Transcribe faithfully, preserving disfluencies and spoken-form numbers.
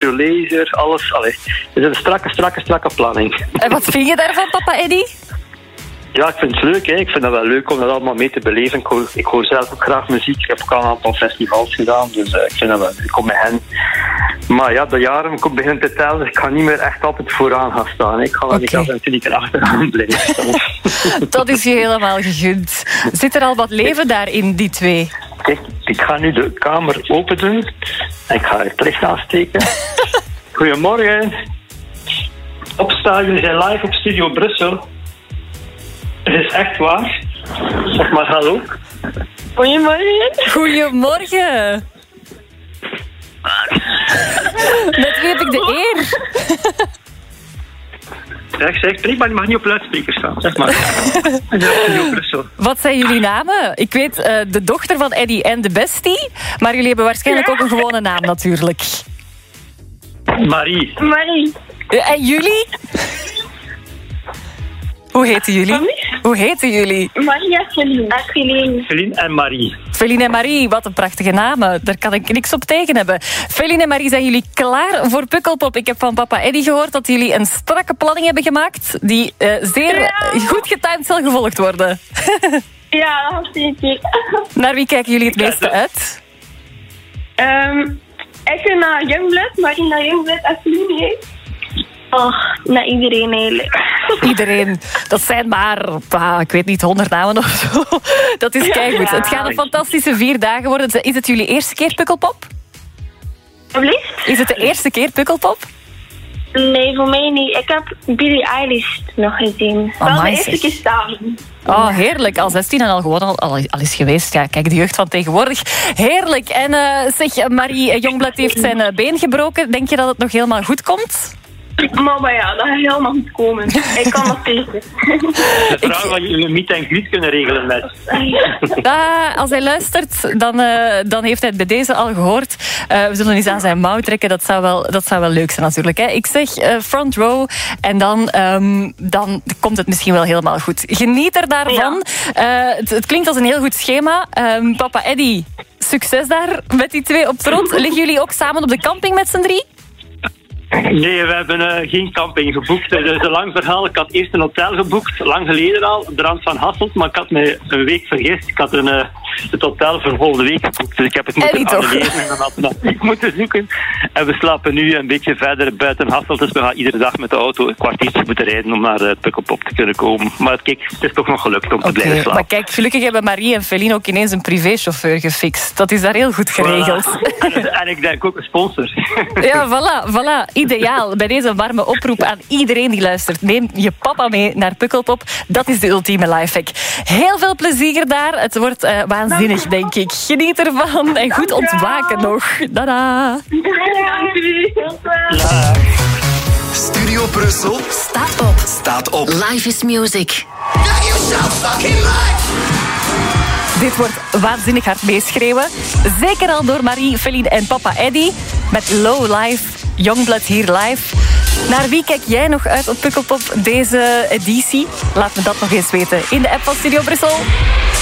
laser, alles. Allee, het is een strakke, strakke, strakke planning. En wat vind je daarvan, papa Eddy? Ja, ik vind het leuk. Hè. Ik vind het wel leuk om dat allemaal mee te beleven. Ik hoor, ik hoor zelf ook graag muziek. Ik heb ook al een aantal festivals gedaan, dus uh, ik vind dat wel leuk om met hen. Maar ja, de jaren ik beginnen te tellen, dus ik ga niet meer echt altijd vooraan gaan staan. Ik ga wel niet af en toe niet achteraan blijven. Dat is je helemaal gegund. Zit er al wat leven daarin, die twee? Kijk, ik ga nu de kamer open doen. En ik ga het licht aansteken. Goedemorgen. Opstaan, jullie zijn live op Studio Brussel. Het is echt waar. Zeg maar hallo. Goedemorgen. Goedemorgen. Met wie heb ik de eer? Zeg, zeg, spreek maar, je mag niet op luidspreker staan. Zeg maar. Wat zijn jullie namen? Ik weet uh, de dochter van Eddy en de bestie, maar jullie hebben waarschijnlijk ook een gewone naam natuurlijk. Marie. Marie. Uh, en jullie? Hoe heten jullie? Mami? Hoe heten jullie? Maria Feline. Feline. Feline en Marie. Feline en Marie, wat een prachtige namen. Daar kan ik niks op tegen hebben. Feline en Marie, zijn jullie klaar voor Pukkelpop? Ik heb van papa Eddy gehoord dat jullie een strakke planning hebben gemaakt die uh, zeer ja. goed getimed zal gevolgd worden. Ja, dat is zeker. Naar wie kijken jullie het meeste uit? Um, ik naar Youngblood, Marie naar Youngblood en Feline. Oh, naar iedereen eigenlijk. Iedereen. Dat zijn maar, bah, ik weet niet, honderd namen of zo. Dat is keigoed. Ja. Het gaan een fantastische vier dagen worden. Is het jullie eerste keer Pukkelpop? Alsjeblieft? Is het de eerste keer Pukkelpop? Nee, voor mij niet. Ik heb Billie Eilish nog gezien. Oh, Wel de nice. eerste keer samen. Oh, heerlijk. Al zestien en al gewoon al, al, al is geweest. Ja, kijk, de jeugd van tegenwoordig. Heerlijk. En uh, zeg, Marie Youngblood heeft zijn uh, been gebroken. Denk je dat het nog helemaal goed komt? Maar, maar ja, dat gaat helemaal goed komen. Ik kan dat zeker. De vraag wat jullie een meet en greet kunnen regelen met. Ah, als hij luistert, dan, uh, dan heeft hij het bij deze al gehoord. Uh, we zullen eens aan zijn mouw trekken. Dat zou wel, dat zou wel leuk zijn natuurlijk. Hè. Ik zeg uh, front row en dan, um, dan komt het misschien wel helemaal goed. Geniet er daarvan. Ja. Uh, het, het klinkt als een heel goed schema. Um, papa Eddy, succes daar met die twee op trot. Liggen jullie ook samen op de camping met z'n drie? Nee, we hebben uh, geen camping geboekt. Het is een lang verhaal. Ik had eerst een hotel geboekt, lang geleden al, op de rand van Hasselt. Maar ik had me een week vergist. Ik had een, uh, het hotel voor de volgende week geboekt. Dus ik heb het moeten annuleren en dan had we dat moeten zoeken. En we slapen nu een beetje verder buiten Hasselt. Dus we gaan iedere dag met de auto een kwartiertje moeten rijden om naar het Pukkelpop te kunnen komen. Maar kijk, het is toch nog gelukt om te okay, blijven slapen. Maar kijk, gelukkig hebben Marie en Feline ook ineens een privéchauffeur gefixt. Dat is daar heel goed geregeld. Voilà. En, en ik denk ook een sponsor. Ja, voilà, voilà. Ideaal. Bij deze warme oproep aan iedereen die luistert. Neem je papa mee naar Pukkelpop. Dat is de ultieme lifehack. Heel veel plezier daar. Het wordt uh, waanzinnig, denk ik. Geniet ervan en goed ontwaken nog. Dada. Ja. Studio Brussel staat op. Staat op. Life is music. Dit wordt waanzinnig hard meeschreeuwen. Zeker al door Marie, Feline en papa Eddy. Met Low Life, Youngblood hier live. Naar wie kijk jij nog uit op Pukkelpop deze editie? Laat me dat nog eens weten in de app van Studio Brussel.